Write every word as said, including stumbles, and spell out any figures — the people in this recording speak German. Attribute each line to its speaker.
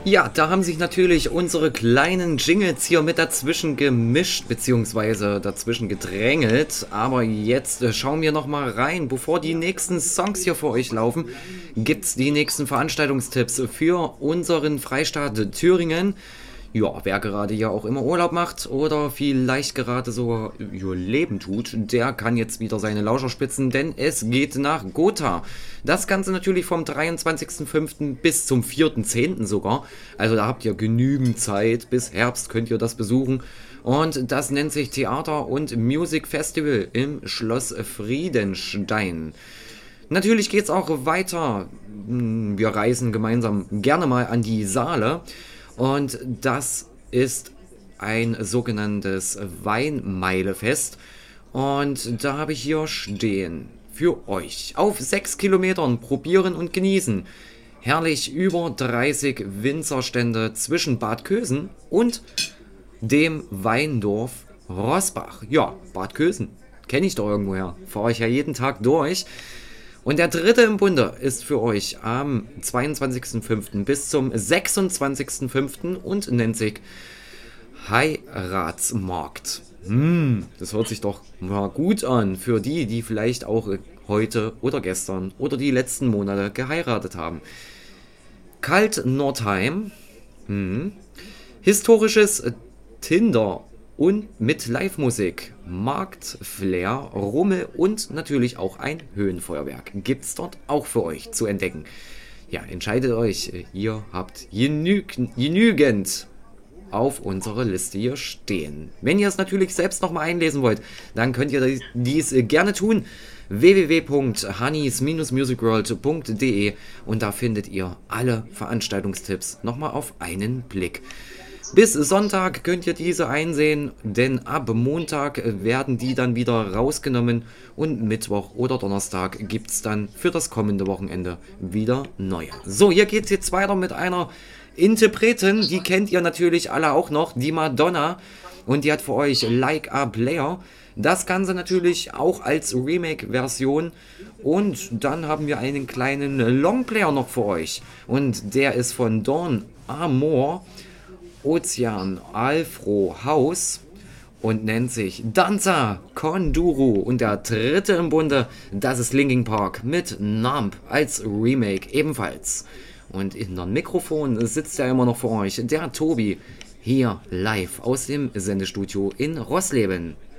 Speaker 1: Ja, da haben sich natürlich unsere kleinen Jingles hier mit dazwischen gemischt, beziehungsweise dazwischen gedrängelt. Aber jetzt äh, schauen wir nochmal rein. Bevor die nächsten Songs hier für euch laufen, gibt's die nächsten Veranstaltungstipps für unseren Freistaat Thüringen. Ja, wer gerade ja auch immer Urlaub macht oder vielleicht gerade sogar ihr Leben tut, der kann jetzt wieder seine Lauscher spitzen, denn es geht nach Gotha. Das Ganze natürlich vom dreiundzwanzigsten fünften bis zum vierten zehnten sogar. Also da habt ihr genügend Zeit, bis Herbst könnt ihr das besuchen. Und das nennt sich Theater- und Music Festival im Schloss Friedenstein. Natürlich geht's auch weiter. Wir reisen gemeinsam gerne mal an die Saale. Und das ist ein sogenanntes Weinmeilefest. Und da habe ich hier stehen für euch. Auf sechs Kilometern probieren und genießen. Herrlich über dreißig Winzerstände zwischen Bad Kösen und dem Weindorf Roßbach. Ja, Bad Kösen. Kenne ich doch irgendwoher. Fahre ich ja jeden Tag durch. Und der dritte im Bunde ist für euch am zweiundzwanzigsten fünften bis zum sechsundzwanzigsten fünften und nennt sich Heiratsmarkt. Hm, das hört sich doch mal gut an für die, die vielleicht auch heute oder gestern oder die letzten Monate geheiratet haben. Kalt Nordheim, hm, historisches Tinder und mit Live-Musik, Marktflair, Rummel und natürlich auch ein Höhenfeuerwerk gibt's dort auch für euch zu entdecken. Ja, entscheidet euch, ihr habt genüg genügend auf unserer Liste hier stehen. Wenn ihr es natürlich selbst nochmal einlesen wollt, dann könnt ihr dies gerne tun. w w w punkt hannis music world punkt de und da findet ihr alle Veranstaltungstipps nochmal auf einen Blick. Bis Sonntag könnt ihr diese einsehen, denn ab Montag werden die dann wieder rausgenommen und Mittwoch oder Donnerstag gibt es dann für das kommende Wochenende wieder neue. So, hier geht es jetzt weiter mit einer Interpretin, die kennt ihr natürlich alle auch noch, die Madonna, und die hat für euch Like a Player. Das Ganze natürlich auch als Remake-Version und dann haben wir einen kleinen Longplayer noch für euch und der ist von Dawn Amor, Ozean Alfro Haus und nennt sich Danza Konduru. Und der dritte im Bunde, das ist Linkin Park mit Numb als Remake ebenfalls. Und in dem Mikrofon sitzt ja immer noch für euch der Tobi, hier live aus dem Sendestudio in Roßleben.